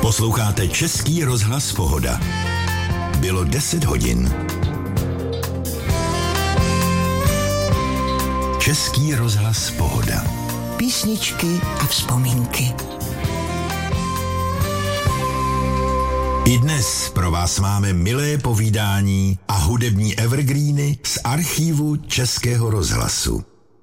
Posloucháte Český rozhlas Pohoda. Bylo 10 hodin. Český rozhlas Pohoda. Písničky a vzpomínky. I dnes pro vás máme milé povídání a hudební evergreeny z archívu Českého rozhlasu.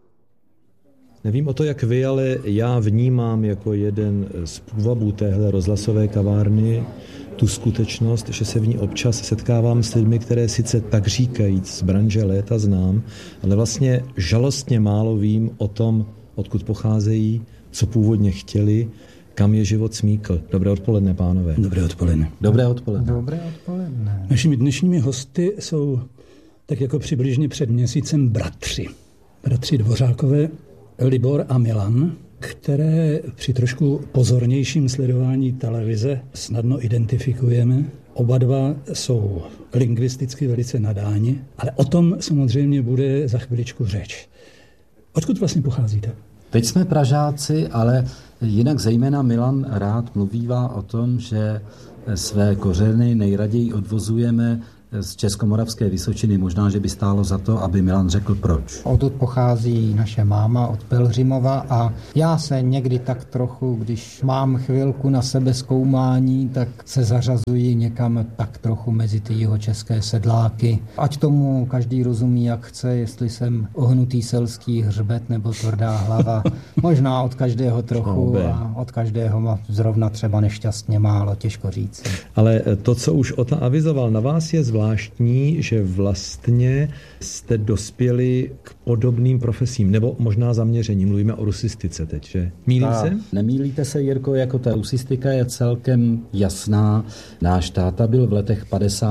Nevím o to, jak vy, ale já vnímám jako jeden z půvabů téhle rozhlasové kavárny tu skutečnost, že se v ní občas setkávám s lidmi, které sice tak říkajíc z branže léta znám, ale vlastně žalostně málo vím o tom, odkud pocházejí, co původně chtěli, kam je život smíkl. Dobré odpoledne, pánové. Dobré odpoledne. Dobré odpoledne. Dobré odpoledne. Našimi dnešními hosty jsou tak jako přibližně před měsícem bratři. Bratři Dvořákové, Libor a Milan, které při trošku pozornějším sledování televize snadno identifikujeme. Oba dva jsou lingvisticky velice nadáni, ale o tom samozřejmě bude za chviličku řeč. Odkud vlastně pocházíte? Teď jsme Pražáci, ale jinak zejména Milan rád mluvívá o tom, že své kořeny nejraději odvozujeme z Českomoravské Vysočiny. Možná, že by stálo za to, aby Milan řekl proč. Odtud pochází naše máma od Pelhřimova a já se někdy tak trochu, když mám chvilku na sebe zkoumání, tak se zařazuji někam tak trochu mezi ty jihočeské sedláky. Ať tomu každý rozumí, jak chce, jestli jsem ohnutý selský hřbet nebo tvrdá hlava. Možná od každého trochu a od každého zrovna třeba nešťastně málo, těžko říct. Ale to, co už Ota avizoval, na vás je zvláštní, že vlastně jste dospěli k podobným profesím, nebo možná zaměřením. Mluvíme o rusistice teď, že? Mýlím se? Nemýlíte se, Jirko, jako ta rusistika je celkem jasná. Náš táta byl v letech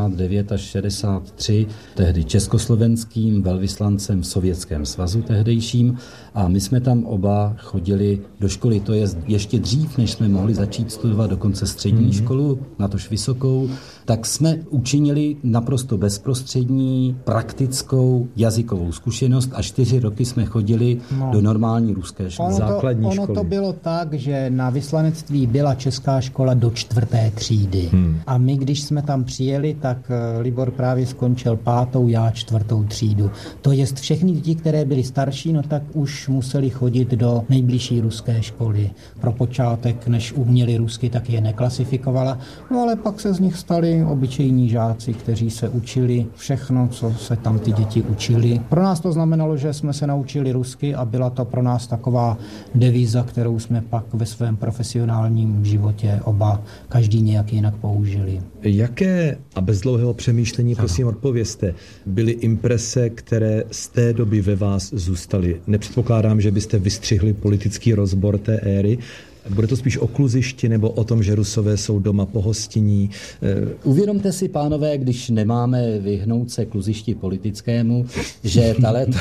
59 až 63 tehdy československým velvyslancem v Sovětském svazu tehdejším a my jsme tam oba chodili do školy. To je ještě dřív, než jsme mohli začít studovat dokonce střední školu, natož vysokou, tak jsme učinili naprosto bezprostřední praktickou jazykovou zkušenost a 4 roky jsme chodili do normální ruské školy. Ono to bylo tak, že na vyslanectví byla česká škola do 4. třídy. A my, když jsme tam přijeli, tak Libor právě skončil 5., já 4. třídu. To jest všechny děti, které byly starší, no tak už museli chodit do nejbližší ruské školy. Pro počátek, než uměli rusky, tak je neklasifikovala. No ale pak se z nich stali obyčejní žáci, kteří se učili všechno, co se tam ty děti učili. Pro nás to znamenalo, že jsme se naučili rusky a byla to pro nás taková devíza, kterou jsme pak ve svém profesionálním životě oba každý nějak jinak použili. Jaké, a bez dlouhého přemýšlení, prosím odpovězte, byly imprese, které z té doby ve vás zůstaly? Nepředpokládám, že byste vystřihli politický rozbor té éry. Bude to spíš o kluzišti nebo o tom, že Rusové jsou doma pohostinní? Uvědomte si, pánové, když nemáme vyhnout se kluzišti politickému, že ta léta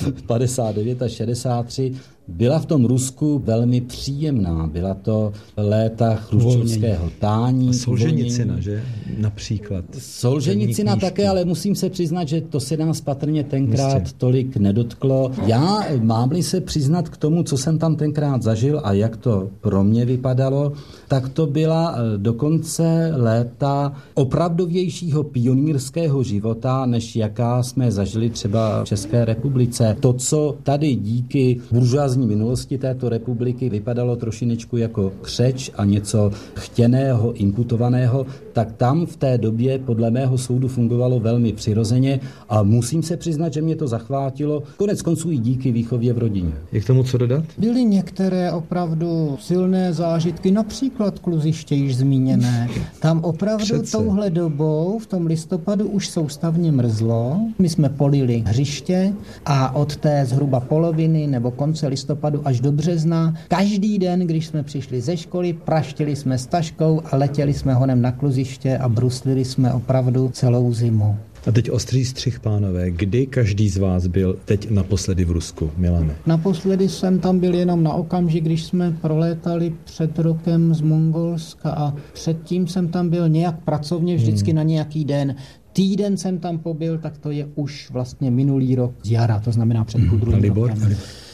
59 a 63 byla v tom Rusku velmi příjemná. Byla to léta chruščovského tání. Solženicina, že? Například. Solženicina také, ale musím se přiznat, že to se nás patrně tenkrát tolik nedotklo. Já mám-li se přiznat k tomu, co jsem tam tenkrát zažil a jak to pro mě vypadalo, tak to byla dokonce léta opravdovějšího pionýrského života, než jaká jsme zažili třeba v České republice. To, co tady díky buržoazní minulosti této republiky vypadalo trošinečku jako křeč a něco chtěného, imputovaného, tak tam v té době podle mého soudu fungovalo velmi přirozeně a musím se přiznat, že mě to zachvátilo, konec konců i díky výchově v rodině. Je k tomu co dodat? Byly některé opravdu silné zážitky, například kluziště již zmíněné. Tam opravdu touhle dobou, v tom listopadu, už soustavně mrzlo. My jsme polili hřiště a od té zhruba poloviny nebo konce listopadu až do března každý den, když jsme přišli ze školy, praštili jsme s taškou a letěli jsme honem na kluziště a bruslili jsme opravdu celou zimu. A teď ostrý střih, pánové. Kdy každý z vás byl teď naposledy v Rusku, Milane? Naposledy jsem tam byl jenom na okamžik, když jsme prolétali před rokem z Mongolska a předtím jsem tam byl nějak pracovně vždycky na nějaký den. Týden jsem tam pobyl, tak to je už vlastně minulý rok z jara, to znamená před půl druhým rokem.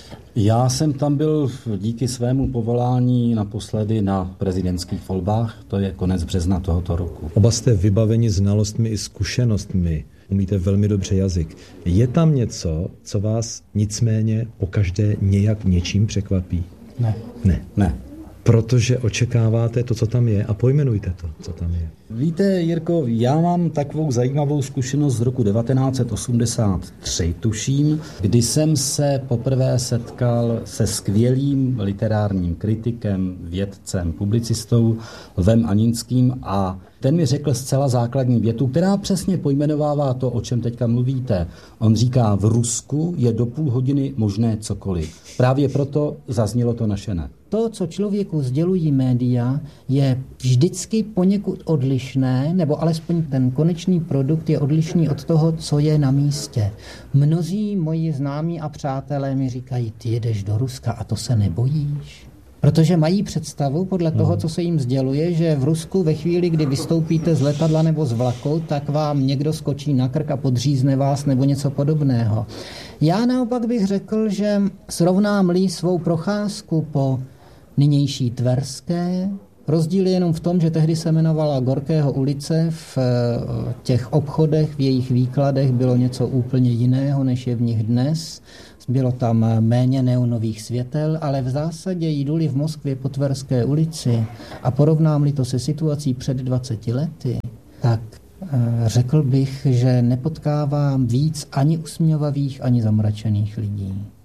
Já jsem tam byl díky svému povolání naposledy na prezidentských volbách, to je konec března tohoto roku. Oba jste vybaveni znalostmi i zkušenostmi, umíte velmi dobře jazyk. Je tam něco, co vás nicméně pokaždé nějak něčím překvapí? Ne. Protože očekáváte to, co tam je, a pojmenujte to, co tam je. Víte, Jirko, já mám takovou zajímavou zkušenost z roku 1983, tuším, kdy jsem se poprvé setkal se skvělým literárním kritikem, vědcem, publicistou Lvem Aninským a ten mi řekl zcela základní větu, která přesně pojmenovává to, o čem teďka mluvíte. On říká, v Rusku je do půl hodiny možné cokoliv. Právě proto zaznělo to naše ne. To, co člověku sdělují média, je vždycky poněkud odlišné, nebo alespoň ten konečný produkt je odlišný od toho, co je na místě. Mnozí moji známí a přátelé mi říkají, ty jedeš do Ruska a to se nebojíš? Protože mají představu podle toho, co se jim sděluje, že v Rusku ve chvíli, kdy vystoupíte z letadla nebo z vlaku, tak vám někdo skočí na krk a podřízne vás nebo něco podobného. Já naopak bych řekl, že srovnám-li svou procházku po nynější Tverské, rozdíl je jenom v tom, že tehdy se jmenovala Gorkého ulice, v těch obchodech, v jejich výkladech bylo něco úplně jiného, než je v nich dnes. Bylo tam méně neonových světel, ale v zásadě jdu-li v Moskvě po Tverské ulici a porovnám-li to se situací před 20 lety, tak řekl bych, že nepotkávám víc ani usměvavých, ani zamračených lidí.